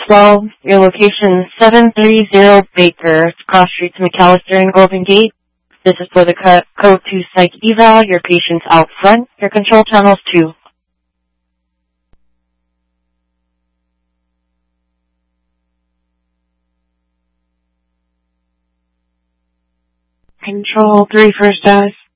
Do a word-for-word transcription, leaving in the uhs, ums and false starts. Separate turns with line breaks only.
twelve, your location seven three zero Baker, cross street to McAllister and Golden Gate. This is for the co- code two psych eval. Your patient's out front. Your control channel's two. Control three first house.